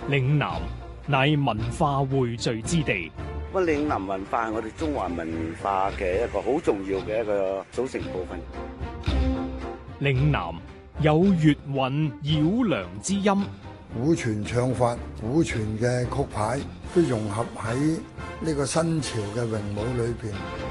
嶺南乃文化匯聚之地。 咁嶺南文化係我哋中華文化嘅一個好重要嘅一個組成部分。 嶺南有粵韻繞梁之音， 古傳唱法、古傳嘅曲牌都融合喺呢個新潮嘅詠舞裏邊。